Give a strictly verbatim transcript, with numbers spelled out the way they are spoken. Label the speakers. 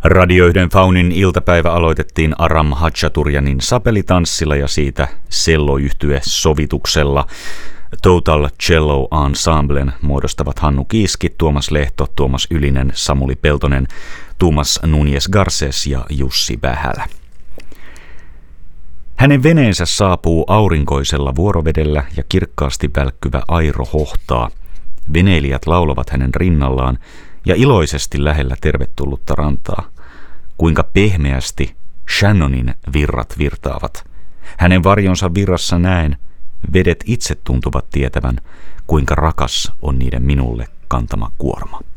Speaker 1: Radio yhden Faunin iltapäivä aloitettiin Aram Hatchaturjanin sapelitanssilla ja siitä cello-yhtye sovituksella. Total Cello Ensemblen muodostavat Hannu Kiiski, Tuomas Lehto, Tuomas Ylinen, Samuli Peltonen, Tuomas Núñez Garces ja Jussi Vähälä. Hänen veneensä saapuu aurinkoisella vuorovedellä ja kirkkaasti välkkyvä Airo hohtaa. Veneilijät laulavat hänen rinnallaan ja iloisesti lähellä tervetullutta rantaa. Kuinka pehmeästi Shannonin virrat virtaavat. Hänen varjonsa virrassa näen, vedet itse tuntuvat tietävän, kuinka rakas on niiden minulle kantama kuorma.